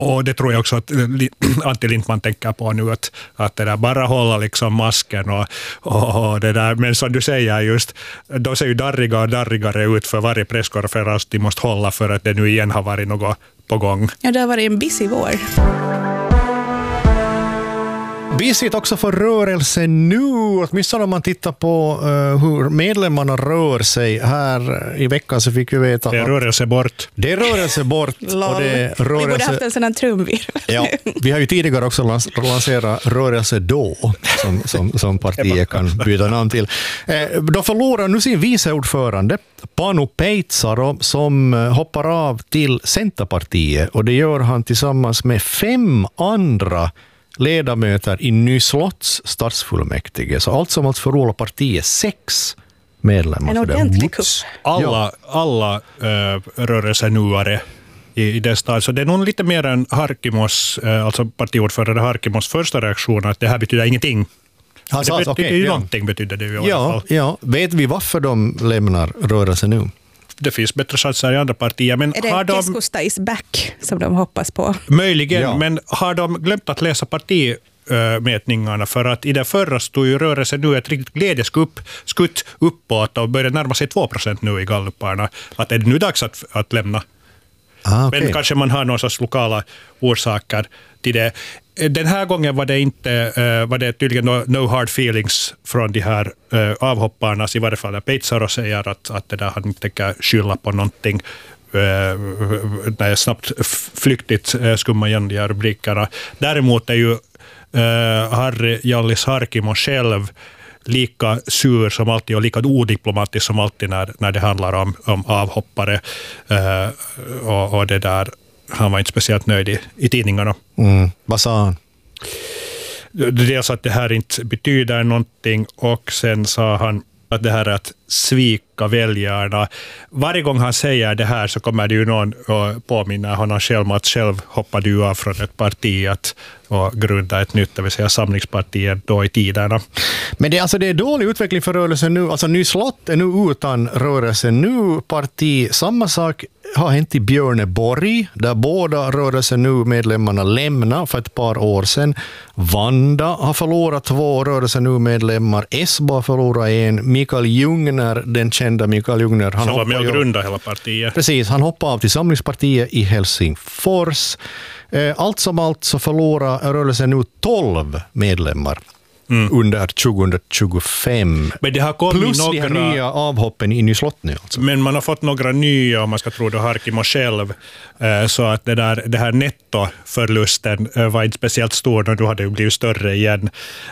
Och det tror jag också att Antti Lindman tänker på nu, att det där bara hålla liksom masken och det där. Men som du säger just, de ser ju darrigare ut för varje presskonferens de måste hålla för att det nu igen har varit något på gång. Ja, det har varit en busy vår. Busigt också för rörelsen nu, åtminstone om man tittar på hur medlemmarna rör sig. Här i veckan så fick vi veta det är rörelse bort. Det är rörelse bort. Och det är rörelse... Vi borde haft en sån här trumvirvel. Ja, vi har ju tidigare också lanserat rörelse då, som partiet kan byta namn till. De förlorar nu sin viceordförande Panu Peitsaro som hoppar av till Centerpartiet, och det gör han tillsammans med 5 andra ledamöter i Nyslotts stadsfullmäktige. Så allt som allt förlorar partiet 6 medlemmar. En ordentlig kupp. Alla rörelsenuare i den stad. Så det är nog lite mer än Harkimos, alltså partiordförande Harkimos första reaktion, att det här betyder ingenting. Alltså, det betyder ju någonting, betyder det ju i alla fall. Ja, vet vi varför de lämnar rörelsen nu? Det finns bättre chanser i andra partier. Men är det har Keskusta is back som de hoppas på? Möjligen, men har de glömt att läsa partimätningarna? För att i det förra stod ju rörelsen nu ett riktigt glädjeskutt uppåt och börjar närma sig 2% nu i galluparna. Att är det nu dags att lämna? Okay. Men kanske man har någon sorts lokala orsaker till det. Den här gången var det tydligen no hard feelings från de här avhopparna, i varje fall Peitsaro säger att det där han inte tänker skylla på någonting. När jag snabbt flyktigt skumma igen de här rubrikerna. Däremot är ju Harry Jallis Harkimo själv lika sur som alltid och lika odiplomatisk som alltid när det handlar om avhoppare. Och det där, han var inte speciellt nöjd i tidningarna. Vad sa han? Dels att det här inte betyder någonting, och sen sa han att det här är att svika väljarna. Varje gång han säger det här så kommer det ju någon och påminna honom själv att själv hoppade du av från ett parti och grunda ett nytt, det vill säga Samlingspartiet då i tiderna. Men det är dålig utveckling för rörelsen nu. Alltså Nyslott är nu utan rörelsen nu parti. Samma sak har hänt i Björneborg, där båda rörelsen nu medlemmarna lämnar för ett par år sedan. Vanda har förlorat 2 rörelsen nu medlemmar. Esbo har förlorat 1. Mikael Ljungner, den kända Mikael Ljungner, han var med och grundade hela partiet. Precis, han hoppade av till Samlingspartiet i Helsingfors. Allt som allt så förlorar rörelsen nu 12 medlemmar under 2025. Men det har kommit plus några nya avhoppen i Nyslott nu. Alltså. Men man har fått några nya, om man ska tro det Harkimo själv, så att det här nettoförlusten var inte speciellt stor, och då hade det blivit större igen.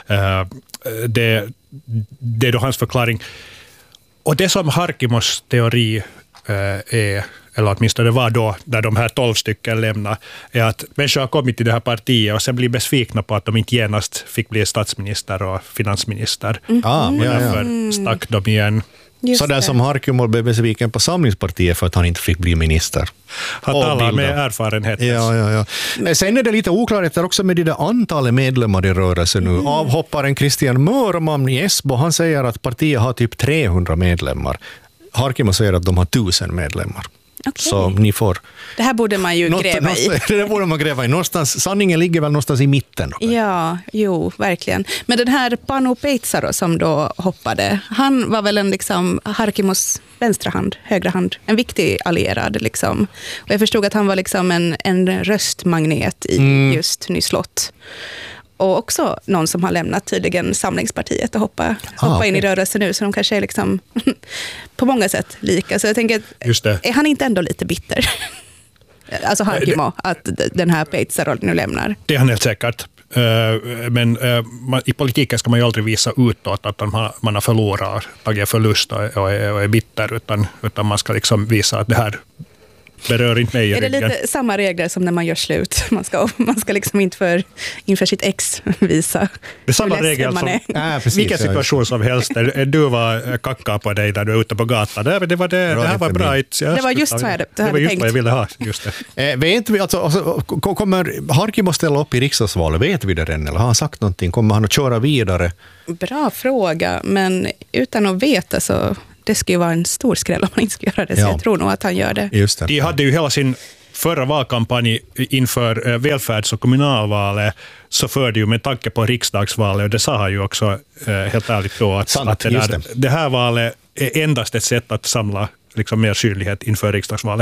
Det är då hans förklaring. Och det som Harkimos teori är, eller åtminstone det var då, där de här 12 stycken lämnar, är att människor har kommit till det här partiet och sen blir besvikna på att de inte genast fick bli statsminister och finansminister. Och därför stack de igen. Så där som Harkimo blev besviken på Samlingspartiet för att han inte fick bli minister. Han talar med erfarenhet. Ja. Sen är det lite oklarheter också med det där antalet medlemmar i rörelsen nu. Avhopparen Christian Mörman i Esbo, han säger att partiet har typ 300 medlemmar. Harkimo säger att de har 1000 medlemmar. Okay. Så ni får... Det här borde man ju gräva i. Det borde man gräva i. Någonstans, sanningen ligger väl någonstans i mitten. Då. Ja, jo, verkligen. Men den här Panu Peitsaro som då hoppade, han var väl en liksom Harkimos vänstra hand, högra hand. En viktig allierad liksom. Och jag förstod att han var liksom en röstmagnet i just Nyslott. Och också någon som har lämnat tydligen Samlingspartiet och hoppa in i rörelsen nu. Så de kanske är liksom på många sätt lika. Så jag tänker, är han inte ändå lite bitter? Alltså Harkimo, att den här Peitsaro nu lämnar. Det är han helt säkert. Men i politiken ska man ju aldrig visa utåt att man har förlorat, tagit förlust och är bitter. Utan man ska liksom visa att det här berör inte mig i ryggen. Är det lite samma regler som när man gör slut? Man ska liksom inte inför sitt ex visa det är samma regel som vilken situation som helst. Du var kacka på dig när du är ute på gatan. Det här var bra. Det var just vad jag ville ha. Just det. Vet vi, alltså, kommer Harkimo ställa upp i riksdagsvalet? Vet vi det än? Eller har han sagt någonting? Kommer han att köra vidare? Bra fråga, men utan att veta så... Det skulle ju vara en stor skräll om man inte skulle göra det, så jag tror nog att han gör det. Just det. De hade ju hela sin förra valkampanj inför välfärds- och kommunalvalet så förde ju med tanke på riksdagsvalet, och det sa han ju också helt ärligt då, att det här valet är endast ett sätt att samla liksom mer synlighet inför riksdagsvalet.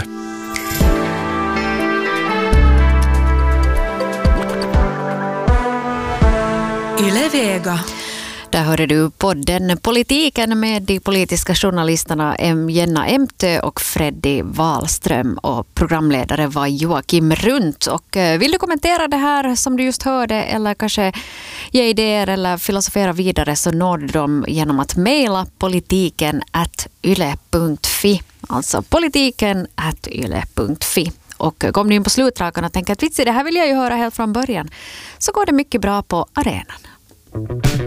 Yle Vega. Där hörde du podden Politiken med de politiska journalisterna Jenna Emtö och Freddy Wahlström, och programledare var Joakim Runt. Och vill du kommentera det här som du just hörde eller kanske ge idéer eller filosofera vidare, så når du dem genom att mejla politiken@yle.fi, alltså politiken@yle.fi. Och kom du in på slutrakan och tänker att det här vill jag ju höra helt från början, så går det mycket bra på arenan.